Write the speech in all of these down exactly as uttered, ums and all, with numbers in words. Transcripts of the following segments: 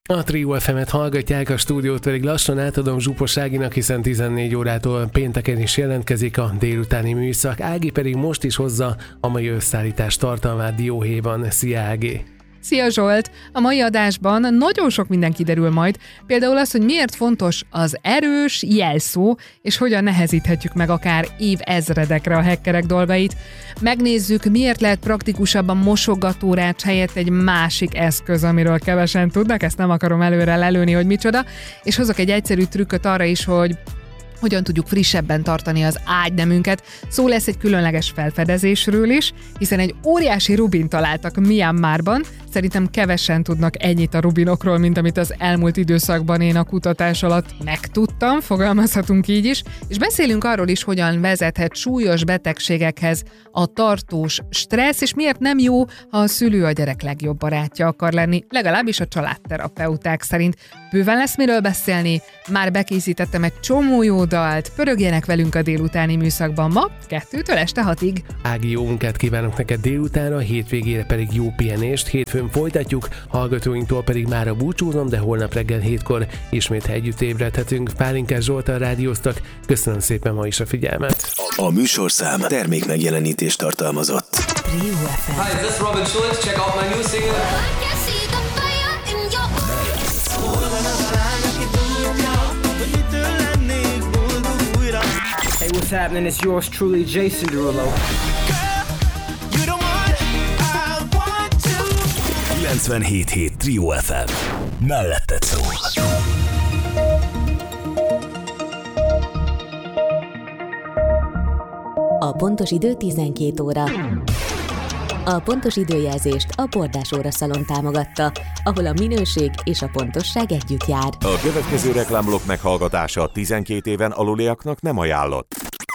A Trio ef emet hallgatják, a stúdiót pedig lassan átadom Zsupos Áginak, hiszen tizennégy órától pénteken is jelentkezik a délutáni műszak. Ági pedig most is hozza a mai összeállítás tartalmát dióhéjban. Szia, Ági! Szia, Zsolt! A mai adásban nagyon sok minden kiderül majd, például az, hogy miért fontos az erős jelszó, és hogyan nehezíthetjük meg akár évezredekre a hackerek dolgait. Megnézzük, miért lehet praktikusabb a mosogatórács helyett egy másik eszköz, amiről kevesen tudnak, ezt nem akarom előre lelőni, hogy micsoda, és hozok egy egyszerű trükköt arra is, hogy hogyan tudjuk frissebben tartani az ágynemünket. Szó lesz egy különleges felfedezésről is, hiszen egy óriási rubint találtak Myanmarban. Szerintem kevesen tudnak ennyit a rubinokról, mint amit az elmúlt időszakban én a kutatás alatt megtudtam, fogalmazhatunk így is, és beszélünk arról is, hogyan vezethet súlyos betegségekhez a tartós stressz, és miért nem jó, ha a szülő a gyerek legjobb barátja akar lenni, legalábbis a családterapeuták szerint. Bőven lesz miről beszélni, már bekészítettem egy csomó jó dalt, pörögjenek velünk a délutáni műszakban ma, kettőtől este hatig. Ági, jó munkát kívánok neked délutánra, hétvégére pedig jó pihenést, hétfőn folytatjuk, hallgatóinktól pedig már a búcsúzom, de holnap reggel hétkor ismét együtt ébredhetünk. Pálinkás Zsolttal rádióztak, köszönöm szépen ma is a figyelmet. A műsorszám termék megjelenítést tartalmazott. Trio ef em. Hi, this is Robin Schulz. Check out my new single. Hey, what's happening? It's yours truly, Jason Derulo. kilencvenhét hét Trio ef em. Melletted szól. A pontos idő tizenkét óra. A pontos időjelzést a Bordás óraszalon támogatta, ahol a minőség és a pontosság együtt jár. A következő reklámblokk meghallgatása tizenkét éven aluliaknak nem ajánlott.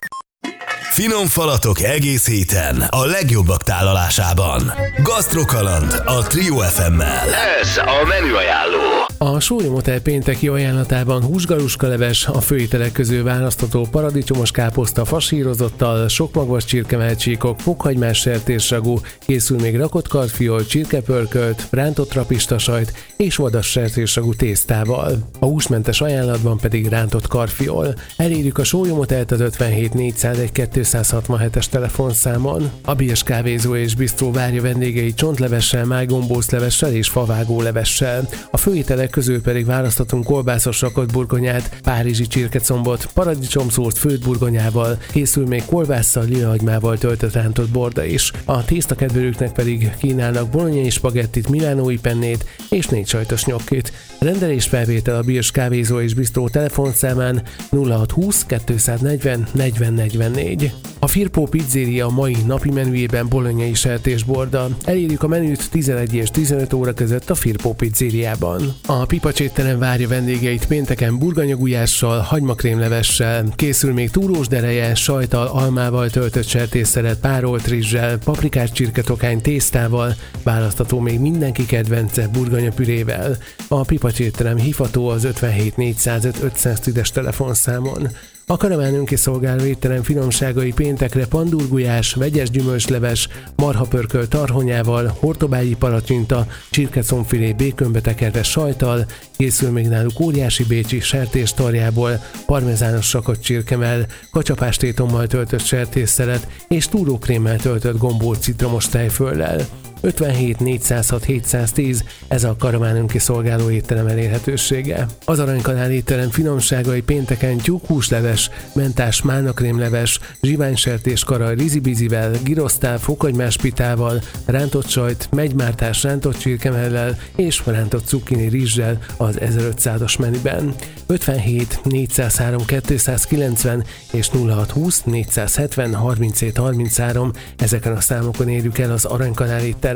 Finom falatok egész héten a legjobbak tálalásában. Gasztrokaland a Trio ef emmel. Ez a menüajánló. A Sólyom Hotel pénteki ajánlatában húsgaluska leves, a főételek közül választható paradicsomos káposzta fasírozottal, sokmagvas csirkemelcsíkok, fokhagymás sertéssagú, készül még rakott karfiol, csirkepörkölt, rántott rapistasajt és vadas sertéssagú tésztával. A húsmentes ajánlatban pedig rántott karfiol. Elérjük a Sólyom Hotelt az ötvenhét négyszázegy kétszázhatvanhetes telefonszámon. A Birs kávézó és bisztró várja vendégei csontlevessel, májgombóclevessel és favágólevessel. A főételek közül pedig választhatunk kolbászos rakott burgonyát, párizsi csirkecombot, paradicsomszórt főtt burgonyával, készül még kolbásszal, lilahagymával töltött rántott borda is. A tésztakedvelőknek pedig kínálnak bolonyai spagettit, milánói pennét és négy sajtos nyokkit. Rendelésfelvétel a Birs kávézó és bisztró telefonszámán nulla hatszázhúsz kétszáznegyven negyven negyvennégy. A Firpo Pizzeria mai napi menüjében bolonyai sertésborda. Elérjük a menüt tizenegy és tizenöt óra között a Firpo Pizzeriában. A Pipacsétterem várja vendégeit pénteken burgonyagulyással, hagymakrémlevessel, készül még túrós dereje, sajttal, almával töltött sertésszeret, párolt rizssel, paprikás csirketokány tésztával, választható még mindenki kedvence burgonyapürével. A Pipacsétterem hívható az ötvenhét négyszázöt ötszáztízes telefonszámon. A Karamán önkiszolgáló étterem finomságai péntekre pandurgulyás, vegyes gyümölcsleves, marhapörkölt tarhonyával, hortobágyi palacsinta, csirkecombfilé békönbe tekerve sajttal, készül még náluk óriási bécsi sertéstarjából, parmezános rakott csirkemell, kacsapástétommal töltött sertésszelet és túrókrémmel töltött gombóc citromos tejföllel. ötvenhét négyszázhat hétszáztíz, ez a Karamán önkiszolgáló étterem elérhetősége. Az Aranykanál étterem finomságai pénteken tyúkhúsleves, mentás málnakrémleves, zsiványsertés karaj rizibizivel, girosztál, fokhagymás pitával, rántott sajt, megymártás rántott csirkemellel és rántott cukkini rizssel az ezerötszázas menüben. ötvenhét négyszázhárom kétszázkilencven és nulla hatszázhúsz négyszázhetven harminchét harminchárom, ezeken a számokon érjük el az Aranykanál éttermet.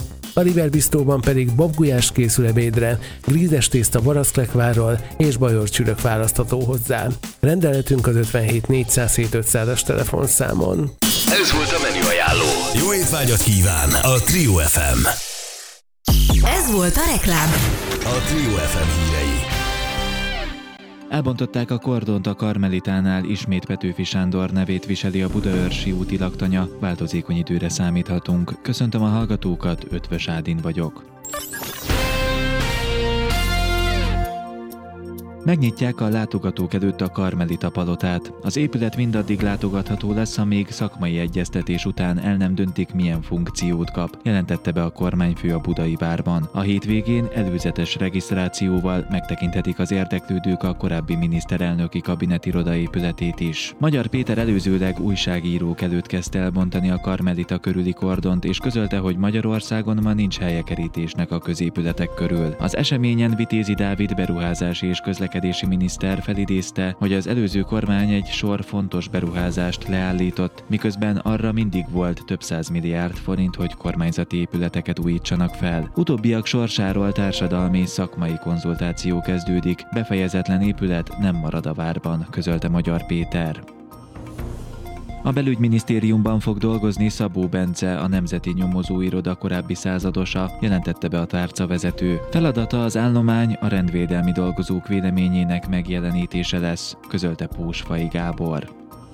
A River Bistróban pedig babgulyás készül ebédre, glízes tészta barackklekvárral és bajor csürök választható hozzá. Rendeletünk az ötvenhét négyszázhét ötszázas telefonszámon. Ez volt a menüajánló. Jó étvágyat kíván a Trio ef em. Ez volt a reklám. A Trio ef em hírei. Elbontották a kordont a Karmelitánál, ismét Petőfi Sándor nevét viseli a budaörsi úti laktanya, változékony időre számíthatunk. Köszöntöm a hallgatókat, Ötvös Ádin vagyok. Megnyitják a látogatók előtt a Karmelita palotát. Az épület mindaddig látogatható lesz, amíg szakmai egyeztetés után el nem döntik, milyen funkciót kap, jelentette be a kormányfő a Budai Várban. A hétvégén előzetes regisztrációval megtekinthetik az érdeklődők a korábbi miniszterelnöki kabinetiroda épületét is. Magyar Péter előzőleg újságírók előtt kezdte elbontani a Karmelita körüli kordont, és közölte, hogy Magyarországon ma nincs helye kerítésnek a középületek körül. Az eseményen Vitézi Dávid beruházási és közlekedési miniszter felidézte, hogy az előző kormány egy sor fontos beruházást leállított, miközben arra mindig volt több száz milliárd forint, hogy kormányzati épületeket újítsanak fel. Utóbbiak sorsáról társadalmi szakmai konzultáció kezdődik, befejezetlen épület nem marad a várban, közölte Magyar Péter. A belügyminisztériumban fog dolgozni Szabó Bence, a Nemzeti Nyomozóiroda korábbi századosa, jelentette be a tárcavezető. Feladata az állomány, a rendvédelmi dolgozók véleményének megjelenítése lesz, közölte Pósfai Gábor.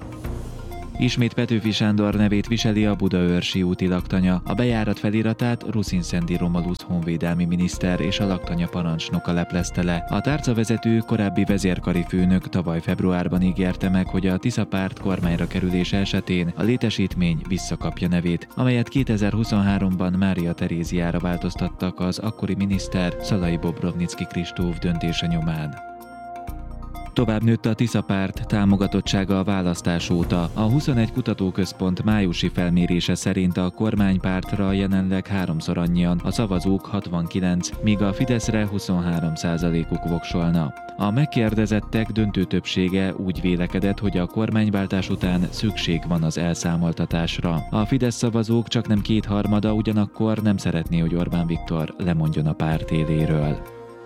Ismét Petőfi Sándor nevét viseli a Budaörsi úti laktanya. A bejárat feliratát Ruszin-Szendi Romulusz honvédelmi miniszter és a laktanya parancsnoka leplezte le. A tárcavezető korábbi vezérkari főnök tavaly februárban ígérte meg, hogy a Tisza párt kormányra kerülése esetén a létesítmény visszakapja nevét, amelyet kétezer-huszonháromban Mária Teréziára változtattak az akkori miniszter Szalai Bobrovnicki Kristóf döntése nyomán. Tovább nőtt a Tisza párt támogatottsága a választás óta. A huszonegy kutatóközpont májusi felmérése szerint a kormánypártra jelenleg háromszor annyian, a szavazók hatvankilenc, míg a Fideszre huszonhárom százalékuk voksolna. A megkérdezettek döntő többsége úgy vélekedett, hogy a kormányváltás után szükség van az elszámoltatásra. A Fidesz szavazók csaknem kétharmada ugyanakkor nem szeretné, hogy Orbán Viktor lemondjon a párt éléről.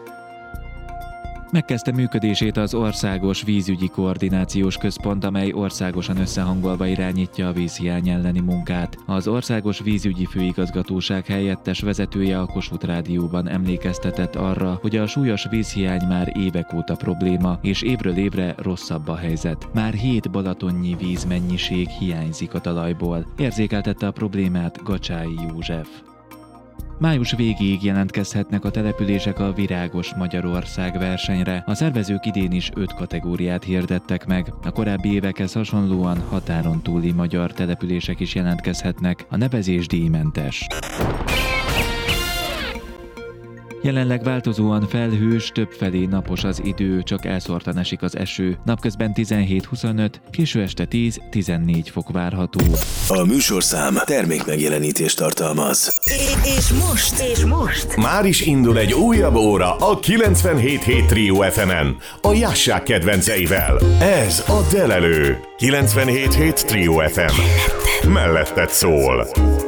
Megkezdte működését az Országos Vízügyi Koordinációs Központ, amely országosan összehangolva irányítja a vízhiány elleni munkát. Az Országos Vízügyi Főigazgatóság helyettes vezetője a Kossuth Rádióban emlékeztetett arra, hogy a súlyos vízhiány már évek óta probléma, és évről évre rosszabb a helyzet. Már hét balatonnyi vízmennyiség hiányzik a talajból. Érzékeltette a problémát Gacsái József. Május végéig jelentkezhetnek a települések a Virágos Magyarország versenyre. A szervezők idén is öt kategóriát hirdettek meg. A korábbi évekhez hasonlóan határon túli magyar települések is jelentkezhetnek. A nevezés díjmentes. Jelenleg változóan felhős, többfelé napos az idő, csak elszórtan esik az eső. Napközben tizenhét-huszonöt, késő este tíz-tizennégy fok várható. A műsorszám termékmegjelenítést tartalmaz. És most, és most már is indul egy újabb óra a kilencvenhét hét Trio ef emen, a Jássák kedvenceivel. Ez a Delelő. kilencvenhét hét Trio ef em. Melletted szól.